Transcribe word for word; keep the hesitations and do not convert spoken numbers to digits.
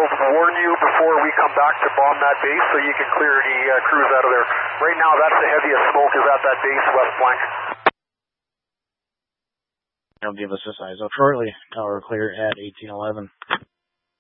will warn you before we come back to bomb that base so you can clear any uh, crews out of there. Right now, that's the heaviest smoke is at that base west flank. They'll give us a size up shortly. Tower clear at eighteen eleven.